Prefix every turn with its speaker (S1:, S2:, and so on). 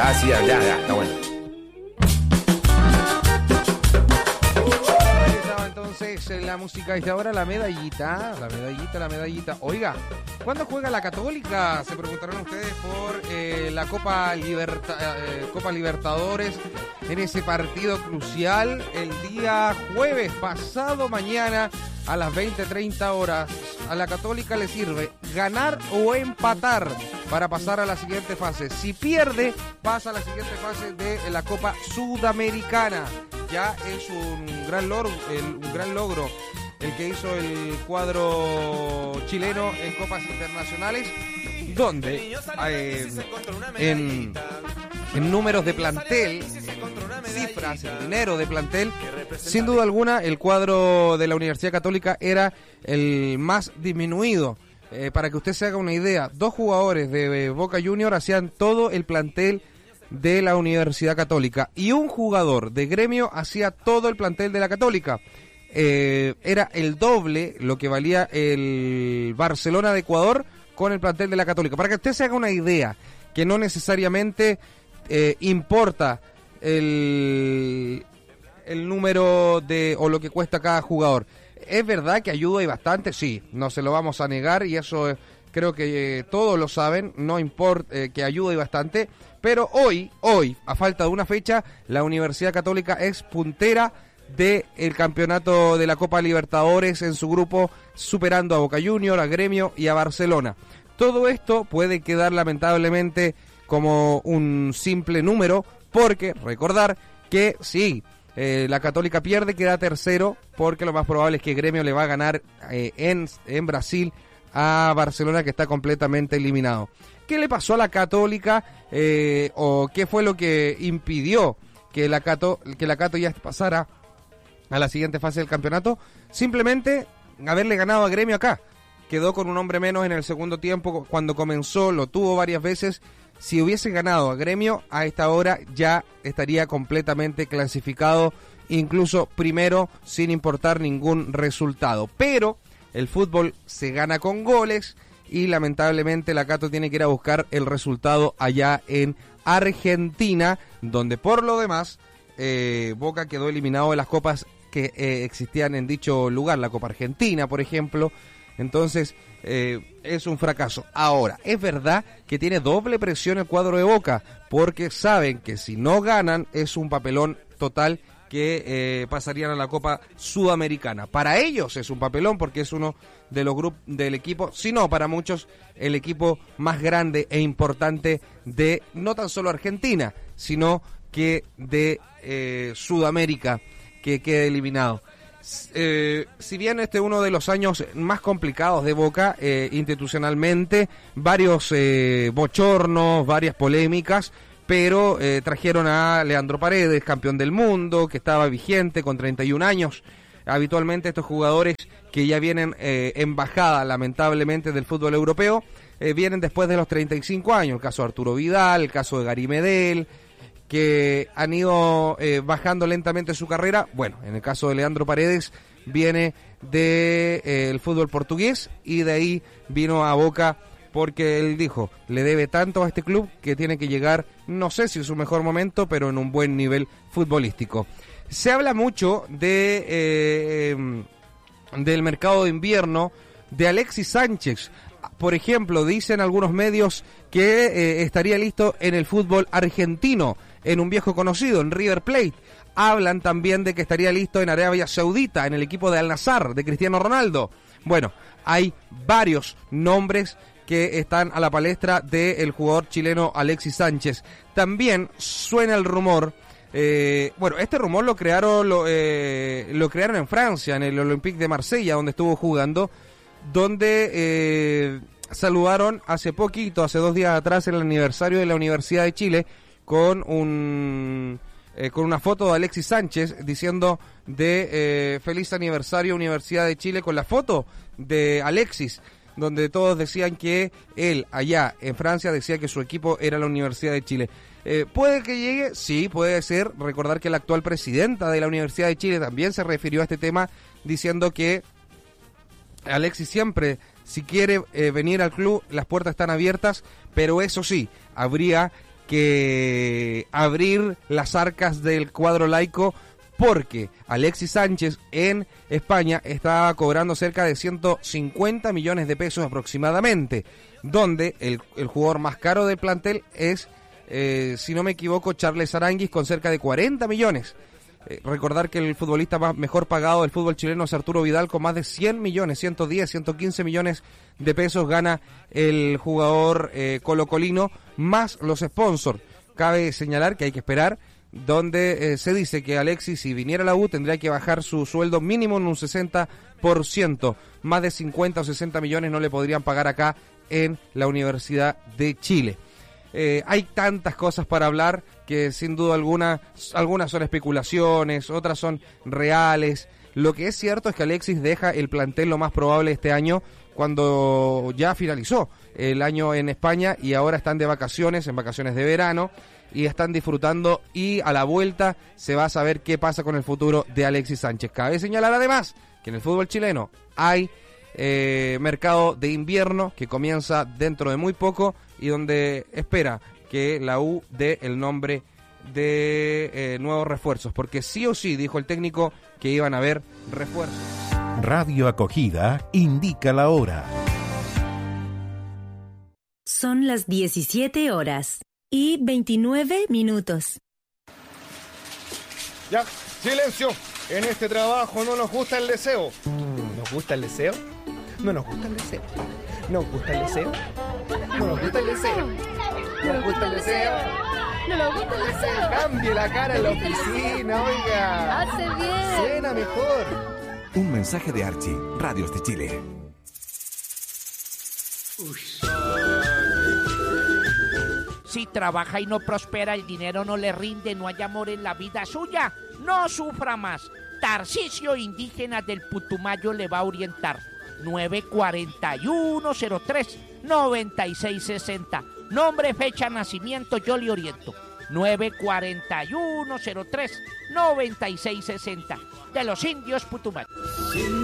S1: Ya, sí, ya, está bueno.
S2: Entonces, la música es de ahora, la medallita. Oiga, ¿cuándo juega la Católica? Se preguntarán ustedes por la Copa Libertadores en ese partido crucial el día jueves, pasado mañana a las 20:30 horas. A la Católica le sirve ganar o empatar para pasar a la siguiente fase. Si pierde, pasa a la siguiente fase de la Copa Sudamericana. Ya es un gran logro el que hizo el cuadro chileno en copas internacionales, donde en números de plantel, cifras, en dinero de plantel, sin duda alguna el cuadro de la Universidad Católica era el más disminuido. Para que usted se haga una idea, 2 jugadores de Boca Juniors hacían todo el plantel de la Universidad Católica y un jugador de Gremio hacía todo el plantel de la Católica. Era el doble lo que valía el Barcelona de Ecuador con el plantel de la Católica. Para que usted se haga una idea, que no necesariamente importa el número de o lo que cuesta cada jugador. Es verdad que ayuda y bastante, sí, no se lo vamos a negar, y eso creo que todos lo saben, no importa que ayuda y bastante, pero hoy, a falta de una fecha, la Universidad Católica es puntera del campeonato de la Copa Libertadores en su grupo, superando a Boca Juniors, a Gremio y a Barcelona. Todo esto puede quedar lamentablemente como un simple número, porque recordar que sí, la Católica pierde, queda tercero, porque lo más probable es que Gremio le va a ganar en Brasil a Barcelona, que está completamente eliminado. ¿Qué le pasó a la Católica o qué fue lo que impidió que la Cato ya pasara a la siguiente fase del campeonato? Simplemente haberle ganado a Gremio acá. Quedó con un hombre menos en el segundo tiempo. Cuando comenzó lo tuvo varias veces. Si hubiese ganado a Gremio, a esta hora ya estaría completamente clasificado, incluso primero, sin importar ningún resultado. Pero el fútbol se gana con goles y lamentablemente la Cato tiene que ir a buscar el resultado allá en Argentina, donde por lo demás Boca quedó eliminado de las copas que existían en dicho lugar, la Copa Argentina, por ejemplo. Entonces es un fracaso. Ahora, es verdad que tiene doble presión el cuadro de Boca, porque saben que si no ganan es un papelón total, que pasarían a la Copa Sudamericana. Para ellos es un papelón porque es uno de los grupos del equipo, si no para muchos, el equipo más grande e importante de no tan solo Argentina, sino que de Sudamérica, que queda eliminado. Si bien este es uno de los años más complicados de Boca institucionalmente, varios bochornos, varias polémicas, pero trajeron a Leandro Paredes, campeón del mundo, que estaba vigente con 31 años. Habitualmente estos jugadores que ya vienen en bajada, lamentablemente, del fútbol europeo, vienen después de los 35 años. El caso de Arturo Vidal, el caso de Gary Medel, que han ido bajando lentamente su carrera. Bueno, en el caso de Leandro Paredes viene del fútbol portugués y de ahí vino a Boca porque él dijo, le debe tanto a este club que tiene que llegar, no sé si en su mejor momento, pero en un buen nivel futbolístico. Se habla mucho del mercado de invierno de Alexis Sánchez. Por ejemplo, dicen algunos medios que estaría listo en el fútbol argentino, en un viejo conocido, en River Plate. Hablan también de que estaría listo en Arabia Saudita, en el equipo de Al-Nassr, de Cristiano Ronaldo. Bueno, hay varios nombres que están a la palestra del jugador chileno Alexis Sánchez. También suena el rumor, bueno, este rumor lo crearon en Francia, en el Olympique de Marsella, donde estuvo jugando, donde saludaron hace poquito, hace 2 días atrás, el aniversario de la Universidad de Chile, con una foto de Alexis Sánchez diciendo de feliz aniversario Universidad de Chile, con la foto de Alexis, donde todos decían que él allá en Francia decía que su equipo era la Universidad de Chile. ¿Puede que llegue? Sí, puede ser. Recordar que la actual presidenta de la Universidad de Chile también se refirió a este tema, diciendo que Alexis siempre, si quiere venir al club, las puertas están abiertas, pero eso sí, habría que abrir las arcas del cuadro laico, porque Alexis Sánchez en España está cobrando cerca de 150 millones de pesos aproximadamente, donde el jugador más caro del plantel es, si no me equivoco, Charles Aranguis, con cerca de 40 millones. Recordar que el futbolista mejor pagado del fútbol chileno es Arturo Vidal, con más de 100 millones, 110, 115 millones de pesos gana el jugador colocolino, más los sponsors. Cabe señalar que hay que esperar, donde se dice que Alexis, si viniera a la U, tendría que bajar su sueldo mínimo en un 60%. Más de 50 o 60 millones no le podrían pagar acá en la Universidad de Chile. Hay tantas cosas para hablar que sin duda algunas son especulaciones, otras son reales. Lo que es cierto es que Alexis deja el plantel lo más probable este año, cuando ya finalizó el año en España y ahora están de vacaciones, en vacaciones de verano, y están disfrutando, y a la vuelta se va a saber qué pasa con el futuro de Alexis Sánchez. Cabe señalar además que en el fútbol chileno hay mercado de invierno que comienza dentro de muy poco y donde espera que la U dé el nombre de nuevos refuerzos, porque sí o sí dijo el técnico que iban a haber refuerzos.
S1: Radio Acogida indica la hora.
S3: Son las 17 horas y 29 minutos.
S4: Ya, silencio. En este trabajo no nos gusta el deseo. ¿Nos gusta el deseo? No nos gusta el deseo. ¿Nos gusta el deseo? No nos gusta el deseo. ¿No nos gusta el deseo?
S5: No nos gusta el deseo.
S4: Cambie la cara en la oficina, oiga.
S5: Hace bien.
S4: Suena mejor.
S1: Un mensaje de Archie, Radios de Chile.
S6: Si trabaja y no prospera, el dinero no le rinde, no hay amor en la vida suya, no sufra más. Tarcisio Indígena del Putumayo le va a orientar. 941-03-9660. Nombre, fecha, nacimiento, yo le oriento. 941-03-9660. De los indios Putumayo.